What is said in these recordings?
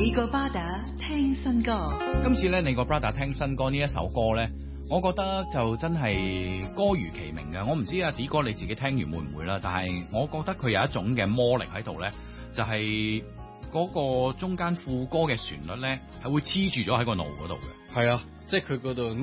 你個巴打聽新歌， 今次咧你個 brother 聽新歌呢一首歌咧，我覺得就真係歌如其名嘅。我唔知阿 D 哥你自己聽完會唔會啦，但係我覺得佢有一種嘅魔力喺度咧，就係嗰個中間副歌嘅旋律咧係會黐住咗喺個腦嗰度嘅。 係啊，即係佢嗰度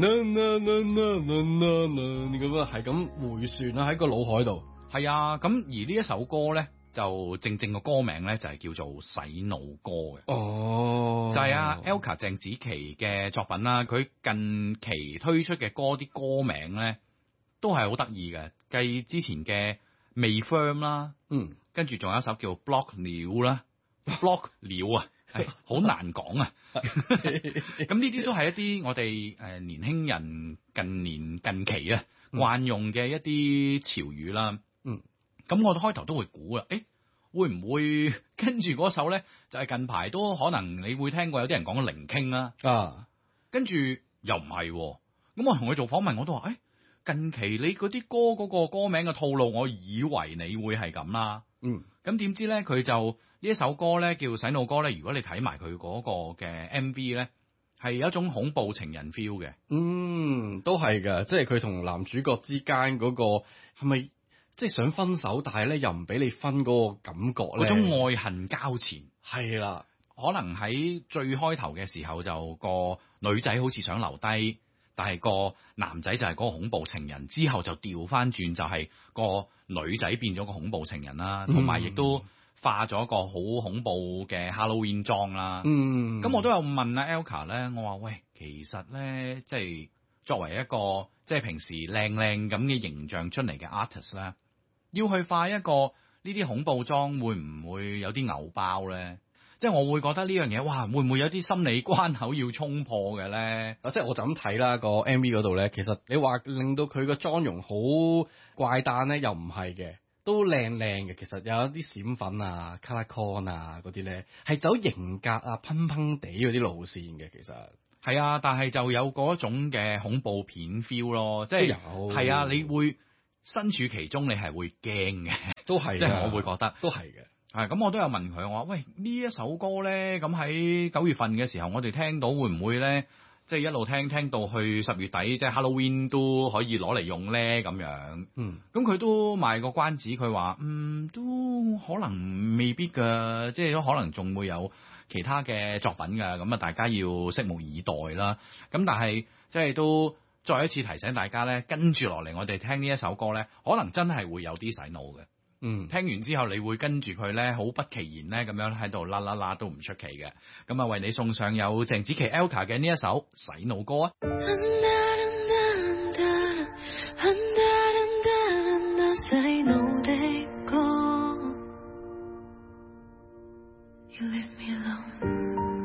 咁啊，係咁回旋啊喺個腦海度。 係啊，咁而呢一首歌咧就正個歌名咧就係叫做洗腦歌嘅。 哦， 就係阿 Elka 鄭子琪嘅作品啦。佢近期推出嘅歌啲歌名咧都係好得意嘅，繼之前嘅未 firm 啦，跟住仲有一首叫 block 鳥啦，block 鳥啊，係好難講啊。咁呢啲都係一啲我哋年輕人近期啊慣用嘅一啲潮語啦。咁我開頭都會估啦，會唔會跟住嗰首咧就係近排都可能你會聽過有啲人講聆聽啦，跟住又唔係，咁我同佢做訪問我都話，近期你嗰啲歌嗰個歌名嘅套路，我以為你會係咁啦，咁點知咧佢就呢一首歌咧叫洗腦歌咧，如果你睇埋佢嗰個嘅 MV 咧，係有一種恐怖情人 feel 嘅， 都係㗎，即係佢同男主角之間嗰個係咪？即係想分手，但係咧又唔俾你分嗰個感覺咧， 嗰種愛恨交纏係啦。 可能喺最開頭嘅時候就個女仔好似想留低，但係個男仔就係嗰個恐怖情人，之後就調翻轉就係個女仔變咗個恐怖情人啦，同埋亦都化咗個好恐怖嘅 Halloween 妝啦。咁我都有問阿 Elka 咧，我話喂，其實咧即係作為一個即係平時靚靚咁嘅形象出嚟嘅 artist 咧，要去化一個呢啲恐怖妝，會唔會有啲牛包咧？即係我會覺得呢樣嘢，哇，會唔會有啲心理關口要衝破嘅咧？ 即係我就咁睇啦，個 MV 嗰度咧，其實你話令到佢個妝容好怪誕咧，又唔係嘅，都靚靚嘅。其實有一啲閃粉啊、color con 啊嗰啲咧，係走型格啊、噴噴地嗰啲路線嘅，其實。係啊，但係就有嗰種嘅恐怖片 feel 咯，即係係啊，你會身處其中，你係會驚嘅， 都係， 即係我會覺得都係嘅。 咁我都有問佢，我話喂，呢一首歌咧，咁喺9月份嘅時候，我哋聽到會唔會咧，即係一路聽到去10月底，即係 Halloween 都可以攞嚟用咧咁樣。咁佢都賣個關子，佢話都可能未必㗎，即係都可能仲會有其他嘅作品㗎，咁啊大家要拭目以待啦。咁但係即係都再一次提醒大家咧，跟住落嚟我哋聽呢一首歌咧，可能真係會有啲洗腦嘅。聽完之後你會跟住佢咧，好不其然咧咁樣喺度啦啦啦都唔出奇嘅。咁啊，為你送上有鄭子琪 Elka 嘅呢一首洗腦歌啊。 洗腦的歌 You leave me alone